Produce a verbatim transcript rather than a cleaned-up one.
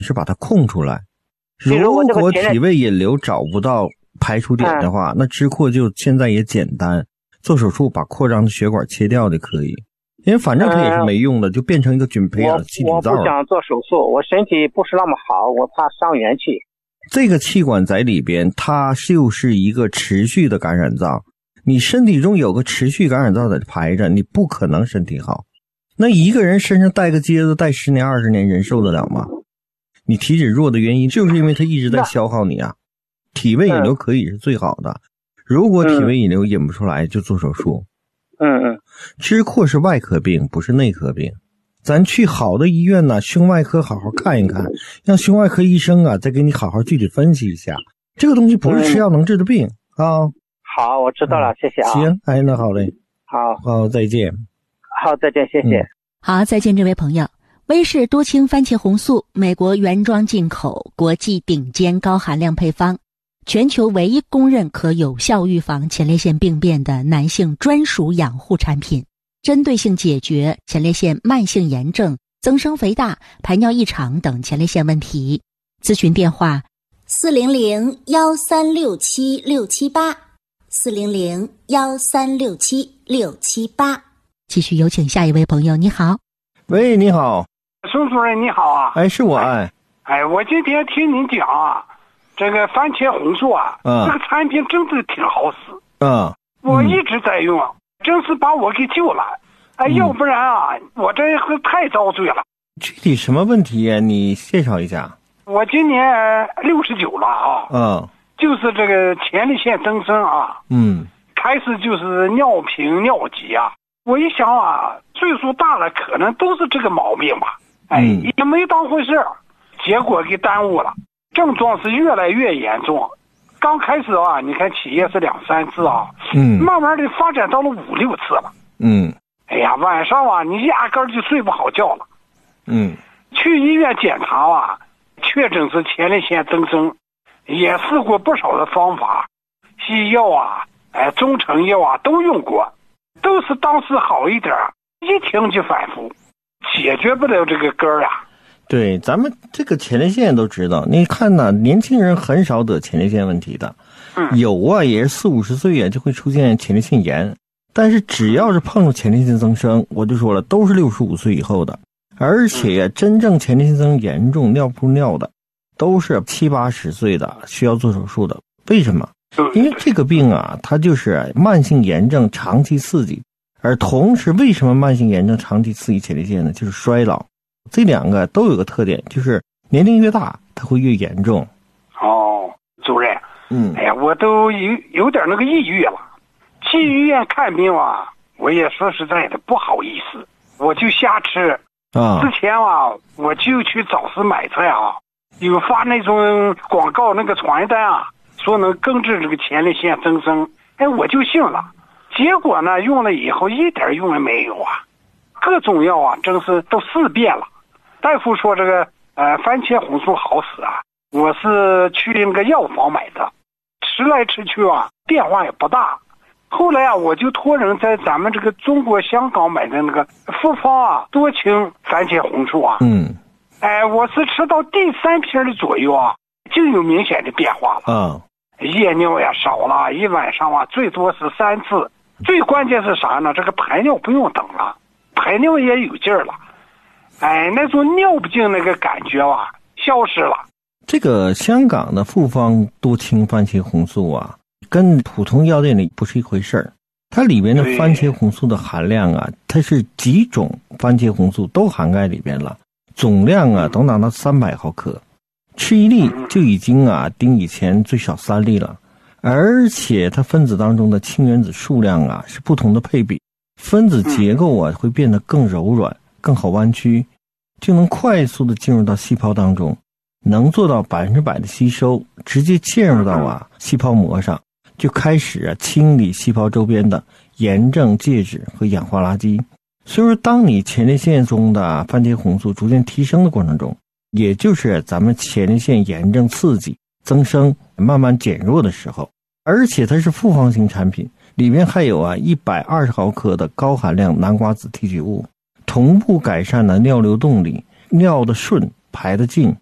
是把它空出来。如果体位引流找不到排出点的话，嗯、那支扩就现在也简单，做手术把扩张的血管切掉就可以。因为反正它也是没用的，嗯、就变成一个菌培养气体灶。 我不想做手术，我身体不是那么好，我怕伤元气。 这个气管在里边，它就是一个持续的感染灶。你身体中有个持续感染灶在排着，你不可能身体好。那一个人身上带个疖子带十年二十年，人受得了吗？你体脂弱的原因就是因为它一直在消耗你啊。体位引流可以是最好的，如果体位引流引不出来，就做手术。 嗯嗯， 支扩是外科病，不是内科病。咱去好的医院呢，胸外科好好看一看，让胸外科医生啊再给你好好具体分析一下。这个东西不是吃药能治的病、嗯、啊。 好，我知道了，嗯、谢谢啊。 行，哎，那好嘞。 好， 好，再见。 好，再见，谢谢。嗯、 好，再见，这位朋友。威氏多氢番茄红素，美国原装进口，国际顶尖高含量配方，全球唯一公认可有效预防前列腺病变的男性专属养护产品，针对性解决前列腺慢性炎症、增生肥大、排尿异常等前列腺问题。咨询电话四零零幺三六七六七八，四零零幺三六七六七八。继续有请下一位朋友，你好。 喂，你好。 孙主任你好啊。 哎，是我哎。 哎，我今天听您讲啊，这个番茄红素啊，嗯、这个产品真的挺好使。 嗯。 我一直在用，嗯、真是把我给救了。哎， 嗯、 要不然啊，我这是太遭罪了。 具体什么问题呀？你介绍一下。 我今年六十九了啊。 嗯。 就是这个前列腺增生啊。 嗯。 开始就是尿频尿急啊。我一想啊，岁数大了，可能都是这个毛病吧。哎， 嗯、 也没当回事，结果给耽误了，症状是越来越严重。刚开始啊，你看起夜是两三次啊， 嗯， 慢慢的发展到了五六次了。 嗯， 哎呀，晚上啊，你压根儿就睡不好觉了。 嗯， 去医院检查啊，确诊是前列腺增生，也试过不少的方法，西药啊，哎，中成药啊都用过，都是当时好一点，一听就反复，解决不了这个根儿啊。 对，咱们这个前列腺都知道，你看呢，年轻人很少得前列腺问题的， 嗯、 有啊，也是四五十岁啊就会出现前列腺炎，但是只要是碰到前列腺增生，我就说了，都是六十五岁以后的，而且呀、啊，真正前列腺增生严重尿不尿的，都是七八十岁的需要做手术的。为什么？因为这个病啊，它就是慢性炎症长期刺激，而同时为什么慢性炎症长期刺激前列腺呢？就是衰老。这两个都有个特点，就是年龄越大它会越严重。 哦，主任， 嗯， 哎呀，我都有有点那个抑郁了。去医院看病啊，我也说实在的不好意思，我就瞎吃啊。 之前啊，我就去早市买菜啊，有发那种广告那个传单啊，说能根治这个前列腺增生，哎，我就信了。结果呢，用了以后一点用也没有啊，各种药啊，真是都试遍了。大夫说这个呃番茄红素好使啊，我是去那个药房买的，吃来吃去啊变化也不大。后来啊，我就托人在咱们这个中国香港买的那个复方啊多氢番茄红素啊， 嗯， 哎，我是吃到第三瓶的左右啊，就有明显的变化了。 嗯， 夜尿呀少了，一晚上啊最多是三次。最关键是啥呢？这个排尿不用等了，排尿也有劲儿了。哎，那种尿不尽那个感觉啊，消失了。 这个香港的复方多氢番茄红素啊，跟普通药店里不是一回事儿。它里边的番茄红素的含量啊，它是几种番茄红素都涵盖里边了，总量啊都达到三百毫克，吃一粒就已经啊顶以前最少三粒了。而且它分子当中的氢原子数量啊是不同的配比，分子结构啊会变得更柔软，更好弯曲，就能快速的进入到细胞当中，能做到百分之百的吸收，直接嵌入到啊细胞膜上，就开始啊清理细胞周边的炎症介质和氧化垃圾。所以说，当你前列腺中的番茄红素逐渐提升的过程中，也就是咱们前列腺炎症刺激增生慢慢减弱的时候，而且它是复方型产品，里面还有啊一百二十毫克的高含量南瓜子提取物，同步改善了尿流动力，尿的顺，排的净，